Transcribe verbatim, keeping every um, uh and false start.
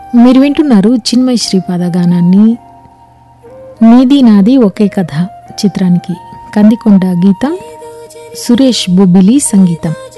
మీరు వింటున్నారు చిన్మయి శ్రీపాద గానాన్ని. నీది నాది ఒకే కథ చిత్రానికి కందికొండ గీతం, సురేష్ బొబ్బిలి సంగీతం.